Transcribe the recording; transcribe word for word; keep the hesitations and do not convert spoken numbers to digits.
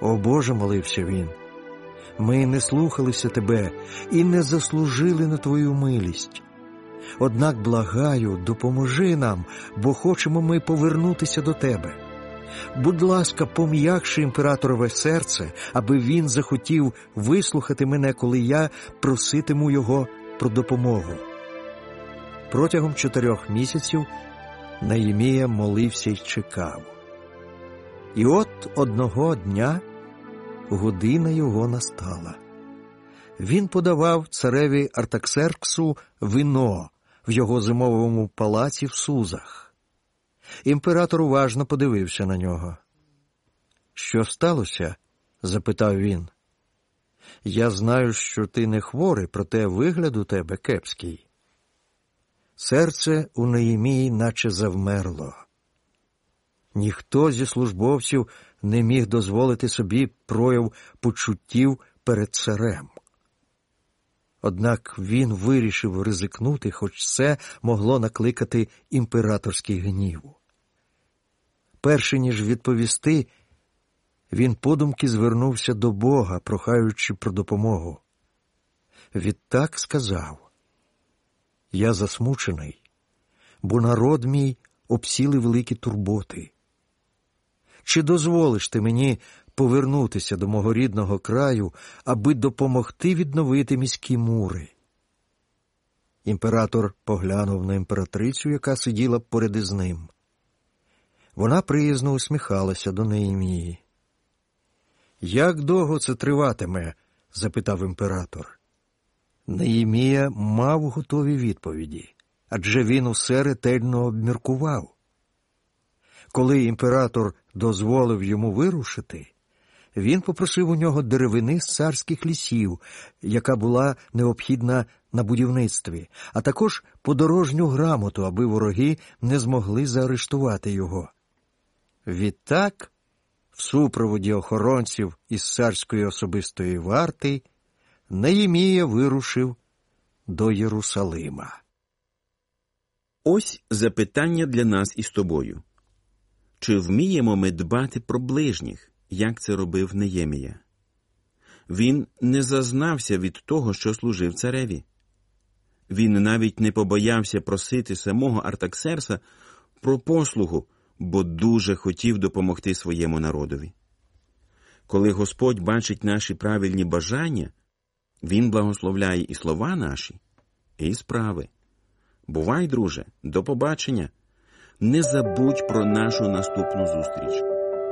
«О Боже», – молився він, – «ми не слухалися Тебе і не заслужили на Твою милість. Однак, благаю, допоможи нам, бо хочемо ми повернутися до Тебе. Будь ласка, пом'якши імператорове серце, аби він захотів вислухати мене, коли я проситиму його про допомогу». Протягом чотирьох місяців Неємія молився й чекав. І от одного дня година його настала. Він подавав цареві Артаксерксу вино в його зимовому палаці в Сузах. Імператор уважно подивився на нього. «Що сталося?» – запитав він. «Я знаю, що ти не хворий, проте вигляд у тебе кепський». Серце у Неємії наче завмерло. Ніхто зі службовців не міг дозволити собі прояв почуттів перед царем. Однак він вирішив ризикнути, хоч це могло накликати імператорський гнів. Перше ніж відповісти, він подумки звернувся до Бога, прохаючи про допомогу. Відтак сказав: «Я засмучений, бо народ мій обсіли великі турботи. Чи дозволиш ти мені повернутися до мого рідного краю, аби допомогти відновити міські мури?» Імператор поглянув на імператрицю, яка сиділа поряд із ним. Вона приязно усміхалася до Неємії. «Як довго це триватиме?» – запитав імператор. Неємія мав готові відповіді, адже він усе ретельно обміркував. Коли імператор дозволив йому вирушити, він попросив у нього деревини з царських лісів, яка була необхідна на будівництві, а також подорожню грамоту, аби вороги не змогли заарештувати його. Відтак, в супроводі охоронців із царської особистої варти, Неємія вирушив до Єрусалима. Ось запитання для нас із тобою. Чи вміємо ми дбати про ближніх, як це робив Неємія? Він не зазнався від того, що служив цареві. Він навіть не побоявся просити самого Артаксеркса про послугу, бо дуже хотів допомогти своєму народові. Коли Господь бачить наші правильні бажання, Він благословляє і слова наші, і справи. Бувай, друже, до побачення. Не забудь про нашу наступну зустріч.